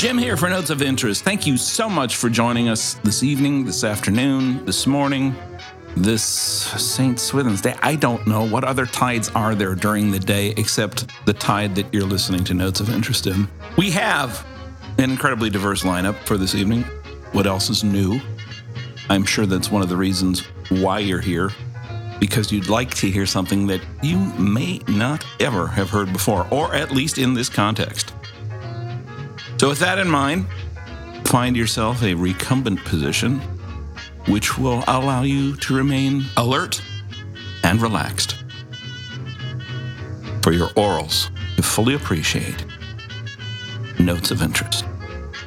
Jim here for Notes of Interest. Thank you so much for joining us this evening, this afternoon, this morning, this St. Swithin's Day. I don't know what other tides are there during the day except the tide that you're listening to Notes of Interest in. We have an incredibly diverse lineup for this evening. What else is new? I'm sure that's one of the reasons why you're here, because you'd like to hear something that you may not ever have heard before, or at least in this context. So with that in mind, find yourself a recumbent position, which will allow you to remain alert and relaxed for your orals to fully appreciate Notes of Interest.